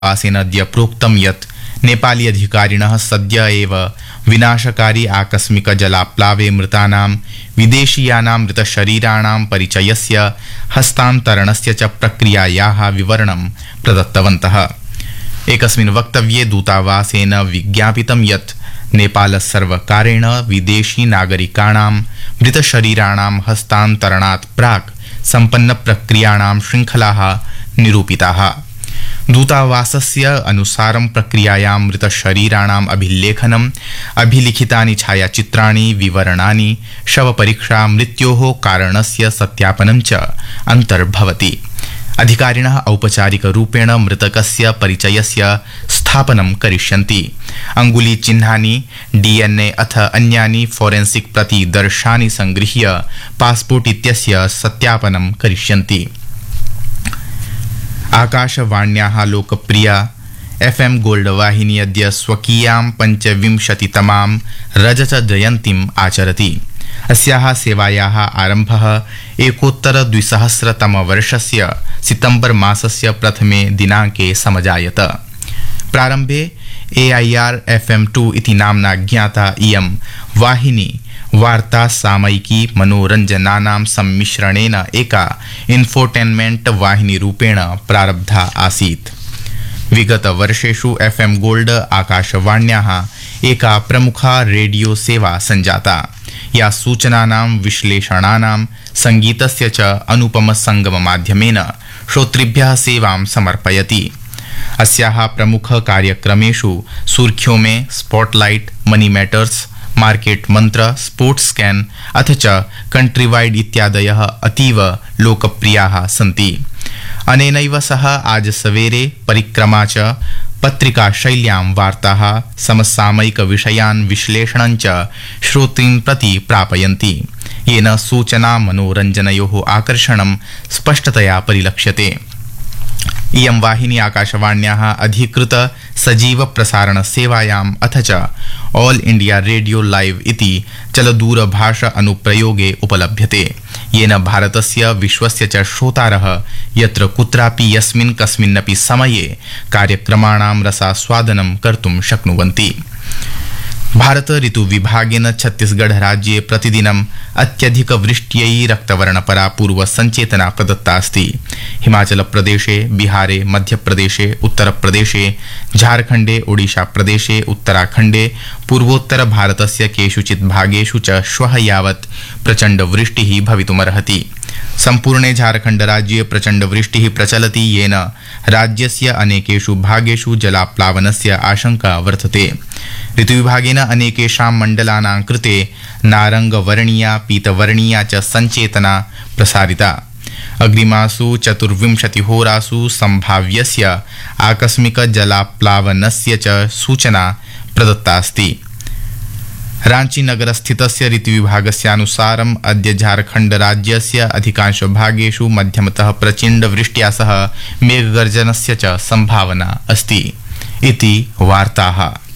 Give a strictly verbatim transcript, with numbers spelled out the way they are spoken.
दूतावासेन अद्य प्रोक्तं यत् नेपाली अधिकारिणः सद्य एव विनाशकारी आकस्मिक जलाप्लावे मृतानां विदेशीयानां मृतशरीराणां परिचयस्य हस्तान्तरणस्य च प्रक्रियायाः विवरणं प्रदत्तवन्तः। एकस्मिन् वक्तव्ये दूतावासेन विज्ञापितं यत् नेपालसर्वकारेण विदेशी नागरिकाणां मृतशरीराणां हस्तान्तरणात् प्राक् सम्पन्नप्रक्रियाणां शृङ्खलाः निरूपिताः। दूतावासस्य अनुसारं प्रक्रियायां मृतशरीराणाम् अभिलेखनम्, अभिलिखितानि छायाचित्राणि, विवरणानि, शवपरीक्षा, मृत्योः कारणस्य सत्यापनं च अन्तर्भवति। अधिकारिणः औपचारिकरूपेण मृतकस्य परिचयस्य स्थापनं करिष्यन्ति। अङ्गुलीचिह्नानि, डीएनए अथ अन्यानि फोरेन्सिक् प्रतिदर्शानि संगृह्य पास्पोर्ट् इत्यस्य सत्यापनं करिष्यन्ति। आकाशवाण्याः लोकप्रिया एफएम गोल्ड वाहिनी अद्य स्वकीयां पञ्चविंशतितमां रजतजयन्तीम् आचरति। अस्याः सेवायाः आरम्भः एकोत्तरद्विसहस्रतमवर्षस्य सितम्बर मासस्य प्रथमे दिनाङ्के समजायत। प्रारम्भे एआईआर एफएम टू इति नाम्ना ज्ञाता इयं वाहिनी वार्ता सामयिकी मनोरञ्जनानां सम्मिश्रणेन एका इन्फोटेन्मेंट वाहिनी रूपेण प्रारब्धा आसीत्। विगत वर्षेषु एफएम गोल्ड आकाशवाण्याः एका प्रमुखा रेडियो सेवा सञ्जाता, या सूचनानां, विश्लेषणानां, संगीतस्य च अनुपम संगम माध्यमेन श्रोतृभ्यः सेवां समर्पयति। अस्याः प्रमुख कार्यक्रमेषु सुर्ख्यों में, स्पॉटलाइट, मनी मैटर्स, मार्केट मंत्र, स्पोर्ट्स स्कैन अथ च कंट्रीवाइड इत्यादयः अतीव लोकप्रियाः सन्ति। अनेनैव सह आज सवेरे परिक्रमा च पत्रिका शैल्यां वार्ताः, समसामयिक विषयान् विश्लेषणं च श्रोतॄन् प्रति प्रापयन्ति, येन सूचना मनोरञ्जनयोः आकर्षणं स्पष्टतया परिलक्ष्यते। इयं वाहिनी आकाशवाण्याः अधिकृत सजीव प्रसारण सेवायाम् अथ च ऑल इंडिया रेडियो लाइव इति चलदूरभाष अनुप्रयोगे उपलभ्यते, येन भारतस्य विश्वस्य च श्रोतारः यत्र कुत्रापि यस्मिन् कस्मिन्नपि समये कार्यक्रमाणां रसास्वादनं कर्तुं शक्नुवन्ति। भारत ऋतु विभागेन छत्तीसगढ़ राज्ये प्रतिदिनम् अत्यधिक वृष्ट्यै रक्तवर्णपरा पूर्व संचेतना प्रदत्ता अस्ति। हिमाचल प्रदेशे, बिहारे, मध्यप्रदेशे, उत्तरप्रदेशे, झारखण्डे, ओडिशा प्रदेशे, उत्तराखण्डे, पूर्वोत्तर भारतस्य केषुचित् भागेषु च श्वः यावत् प्रचण्ड वृष्टिः भवितुमर्हति। सम्पूर्णे झारखण्ड राज्ये प्रचण्ड वृष्टिः प्रचलति, येन राज्यस्य अनेकेषु भागेषु जलाप्लावनस्य आशंका वर्तते। ऋतुविभागेन अनेकेषां मण्डलानां कृते नारंगवर्णीया, पीतवर्णीया च संचेतना प्रसारिता। अग्रिमासु चतुर्विंशतिहोरासु सम्भाव्यस्य आकस्मिक जलाप्लावनस्य च सूचना प्रदत्ता अस्ति। रांची नगरस्थितस्य ऋतुविभागस्यानुसारम् अद्य झारखण्ड राज्यस्य अधिकांश भागेषु मध्यमतः प्रचण्ड वृष्ट्या सह मेघगर्जनस्य च सम्भावना अस्ति इति वार्ताः।